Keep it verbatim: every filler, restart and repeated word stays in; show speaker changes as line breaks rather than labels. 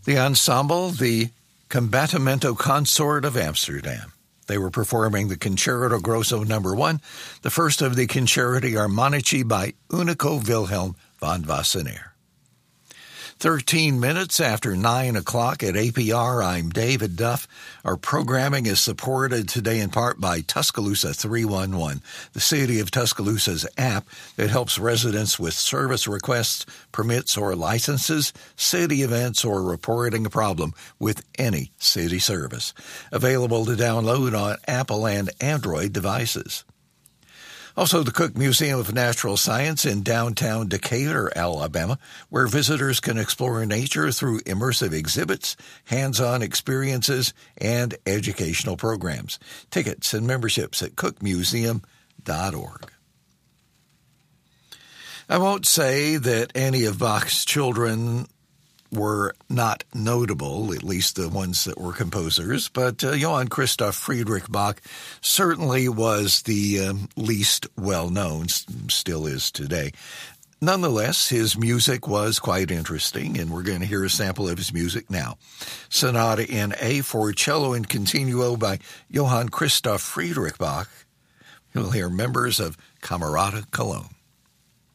The ensemble, the Combattimento Consort of Amsterdam. They were performing the Concerto Grosso Number One, the first of the Concerti Armonici by Unico Wilhelm von Wassenaer. Thirteen minutes after nine o'clock at A P R, I'm David Duff. Our programming is supported today in part by Tuscaloosa three one one, the City of Tuscaloosa's app that helps residents with service requests, permits, or licenses, city events, or reporting a problem with any city service. Available to download on Apple and Android devices. Also, the Cook Museum of Natural Science in downtown Decatur, Alabama, where visitors can explore nature through immersive exhibits, hands-on experiences, and educational programs. Tickets and memberships at cook museum dot org. I won't say that any of Bach's children were not notable, at least the ones that were composers, but uh, Johann Christoph Friedrich Bach certainly was the um, least well-known, still is today. Nonetheless, his music was quite interesting, and we're going to hear a sample of his music now. Sonata in A for cello and continuo by Johann Christoph Friedrich Bach. You'll hear members of Camerata Cologne.